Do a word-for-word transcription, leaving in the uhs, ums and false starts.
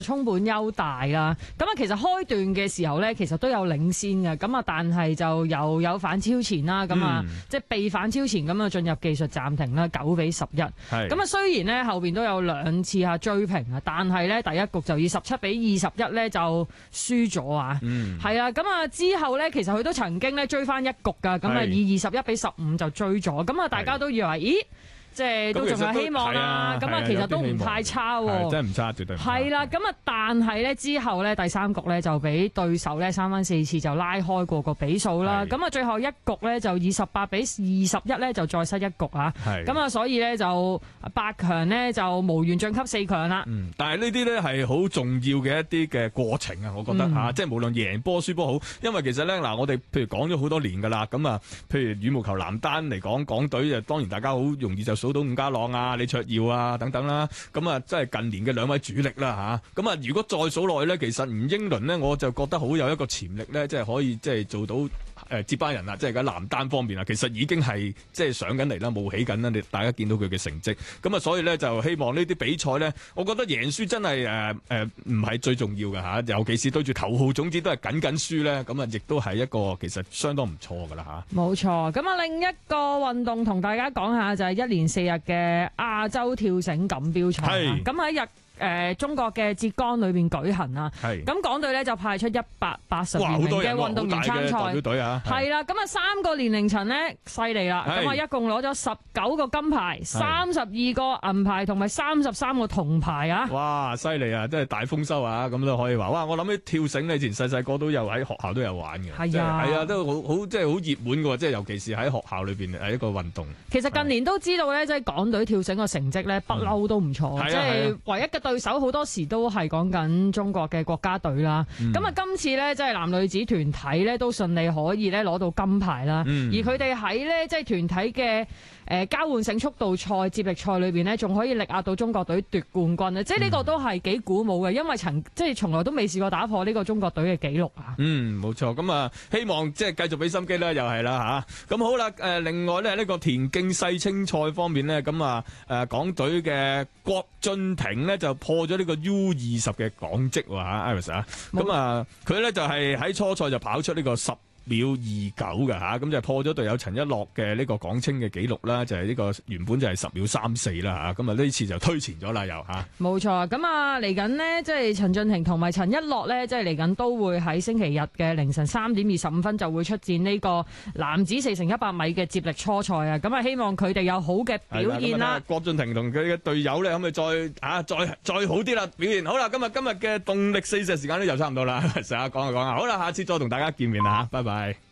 沖本優大啦，咁啊其實開段嘅時候咧，其實都有領先嘅，咁啊但係就又有反超前啦，咁啊、嗯、即係被反超前咁啊進入技術暫停啦，九比十一。咁啊雖然咧後邊都有兩次啊追平啊，但係咧第一局就以十七比二十一咧就輸咗啊。嗯，係啊，咁啊之後咧其實佢都曾經咧追翻一局噶，咁啊以二十一比十五就追咗，咁啊大家都以為咦？即係都仲有希望啦，咁啊其實都唔太差喎， 真係唔差，絕對唔差。 係啦，咁啊但係咧之後咧第三局咧就俾對手咧三番四次就拉開過個比數啦，咁啊最後一局咧就以十八比二十一咧就再失一局啊，咁啊所以咧就八強咧就無緣晉級四強啦。 嗯，但係呢啲咧係好重要嘅一啲嘅過程啊，我覺得嚇、嗯啊，即係無論贏波輸波好，因為其實咧嗱，我哋譬如講咗好多年㗎啦，咁啊，譬如羽毛球男單嚟講，港隊就當然大家好容易就數到伍家朗啊、李卓耀啊等等啦，咁啊，即係近年嘅兩位主力啦吓，咁啊，如果再數落去咧，其實吳英倫咧，我就覺得好有一個潛力咧，即係可以即係做到誒接班人啦，即係而家男單方面啊，其實已經係即係上緊嚟啦，冒起緊啦，你大家見到佢嘅成績，咁啊，所以咧就希望呢啲比賽咧，我覺得贏輸真係誒誒唔係最重要嘅吓，尤其是對住頭號種子都係緊緊輸咧，咁啊，亦都係一個其實相當唔錯噶啦吓。 冇錯，咁啊，另一個運動同大家講下就係一連四日嘅亞洲跳繩錦標賽，咁喺日誒、呃、中國嘅浙江裏邊舉行啊，咁港隊咧就派出一百八十名嘅運動員參賽，係啦，咁啊三個年齡層咧犀利啦，咁啊一共攞咗十九個金牌、三十二個銀牌同埋三十三個銅牌啊！ 哇，犀利啊，真係大豐收啊！咁都可以話，哇！我諗起跳繩，你以前細細個都有喺學校都有玩嘅，係啊，係啊，都好好即係好熱門嘅，即係尤其是喺學校裏邊係一個運動。其實近年都知道咧，即係港隊跳繩嘅成績咧，不嬲都唔錯，即係唯一嘅對手好多時都係講緊中國嘅國家隊啦。咁啊、嗯，今次咧即係男女子團體咧都順利可以咧攞到金牌啦。嗯、而佢哋喺咧即係團體嘅誒交換繩速度賽、接力賽裏邊咧，仲可以力壓到中國隊奪冠軍啊！即係呢個都係幾鼓舞嘅，因為曾即係從來都未試過打破呢個中國隊嘅紀錄啊。 嗯，冇錯。咁啊，希望即係繼續俾心機啦，又係啦吓。咁好啦，誒，另外咧呢個田徑世青賽方面咧，咁啊誒港隊嘅郭俊廷呢就破咗呢個 U 二十嘅港績喎吓 Iris 啊。咁啊，佢咧就係喺初賽就跑出呢個十秒二九嘅吓，咁就破咗隊友陳一樂嘅呢個港青嘅紀錄啦，就係、是、呢個原本就係十秒三四啦吓，咁啊呢次就推前咗啦又吓。冇錯，咁啊嚟緊呢，即係陳俊廷同埋陳一樂呢，即係嚟緊都會喺星期日嘅凌晨三點二十五分就會出戰呢個男子四乘一百米嘅接力初賽啊，咁啊希望佢哋有好嘅表現啦。 郭俊廷同佢嘅隊友咧，可唔可以再啊再再好啲啦表現？好啦，今日今日嘅動力四射時間咧又差唔多啦，成日講下講下，好啦，下次再同大家見面啦吓，拜拜。